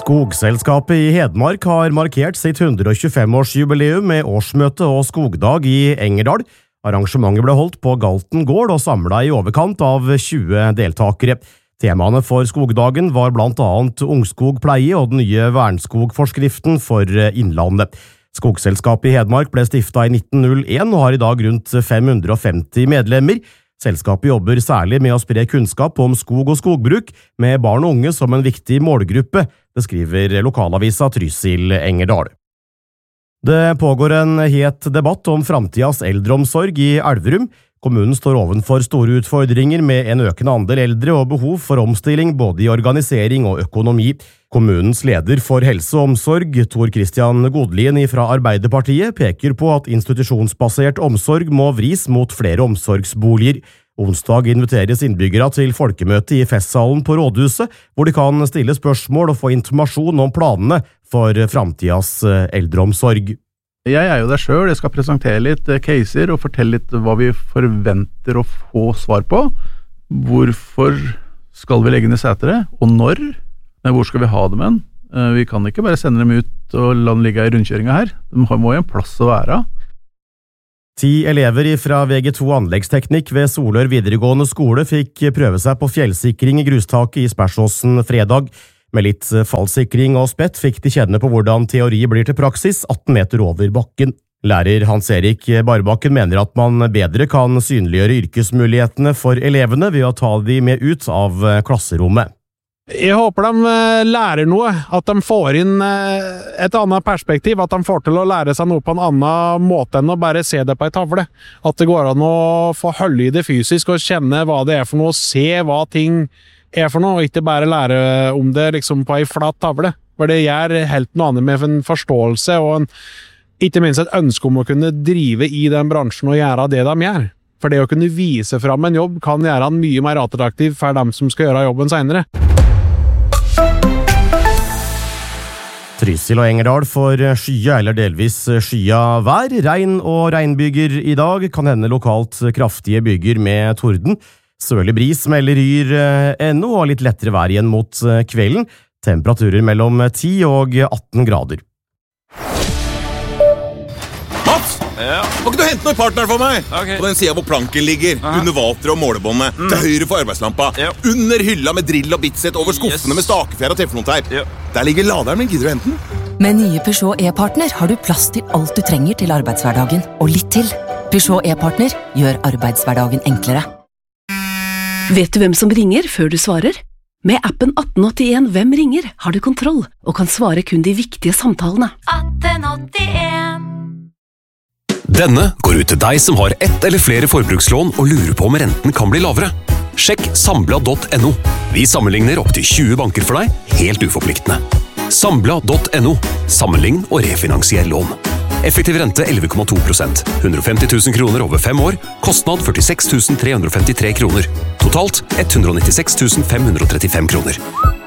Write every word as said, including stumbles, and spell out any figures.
Skogselskapet i Hedmark har markert sitt hundre og tjuefem-årsjubileum med årsmøte og skogdag i Engerdal. Arrangementet ble holdt på Galten gård og samlet i overkant av tjue deltakere. Temaene for skogdagen var blant annet ungskogpleie og den nye vernskogforskriften for Innlandet. Skogselskapet i Hedmark ble stiftet i nitten null en og har i dag rundt fem hundre og femti medlemmer. Selskapet jobber særlig med å spre kunnskap om skog og skogbruk, med barn og unge som en viktig målgruppe, det skriver lokalavisa Trysil Engerdal. Det pågår en het debatt om framtidas eldreomsorg i Elverum. Kommunen står ovenfor store utfordringer med en økende andel eldre og behov for omstilling både i organisering og økonomi. Kommunens leder for helse og omsorg, Tor Christian Godlien fra Arbeiderpartiet, peker på at institusjonsbasert omsorg må vris mot flere omsorgsboliger. Onsdag inviteres innbyggere til folkemøte i festsalen på Rådhuset, hvor de kan stille spørsmål og få informasjon om planene for framtidas eldreomsorg. Jeg er jo der selv, jeg skal presentere litt caser og fortelle litt hva vi forventer å få svar på. Hvorfor skal vi legge ned setere, og når? Hvor skal vi ha dem hen? Vi kan ikke bare sende dem ut og la dem ligge i rundkjøringa her. De må jo en plass å være. Ti elever fra V G to anleggsteknikk ved Solør videregående skole fikk prøve seg på fjellsikring i grustaket i Spersåsen fredag. Med litt fallsikring og spett fikk de kjenne på hvordan teori blir til praksis atten meter over bakken. Lærer Hans-Erik Barbakken mener at man bedre kan synliggjøre yrkesmulighetene for elevene ved å ta de med ut av klasserommet. Jeg håper de lærer noe, at de får inn et annet perspektiv, at de får til å lære seg noe på en annen måte enn å bare se det på en tavle. At det går an å få holde i det fysisk og kjenne hva det er for noe, se hva ting er for noe, og ikke bare lære om det liksom på en flat tavle. For det gjør helt noe annet med en forståelse og en, ikke minst et ønske om å kunne drive i den bransjen og gjøre det de gjør. For det å kunne vise fram en jobb kan gjøre den mye mer attraktiv for dem som skal gjøre jobben senere. Trysil og Engerdal får skya eller delvis skya vær, regn og regnbyger i dag, kan hende lokalt kraftige byger med torden. Sørlig bris melder Yr ennå og litt lettere vær igjen mot kvelden. Temperaturer mellom ti og atten grader. Mats! Ja? Må ikke du hente noen partner for meg? Okay. På den siden hvor planken ligger, Aha. under vater og målebåndet, mm. til høyre for arbeidslampa, ja. under hylla med drill og bitset, over skuffene yes. med stakefjær og teflonteip. Ja. Der ligger laderen min, gidder du hente den? Med nye Peugeot e-partner har du plass til alt du trenger til arbeidshverdagen, og litt til. Peugeot e-partner gjør arbeidshverdagen enklere. Vet du hvem som ringer før du svarer? Med appen atten åttien Hvem ringer har du kontroll og kan svare kun de viktige samtalene. atten åttien Denne går ut til deg som har ett eller flere forbrukslån og lurer på om renten kan bli lavere. Sjekk sambla punktum no. Vi sammenligner opp til tjue banker for deg, helt uforpliktende. sambla punktum no. Sammenlign og refinansier lån. Effektiv rente elleve komma to prosent. hundre og femti tusen kroner over fem år. Kostnad førtiseks tusen tre hundre og femtitre kroner. Totalt ett hundre og nittiseks tusen fem hundre og trettifem kroner.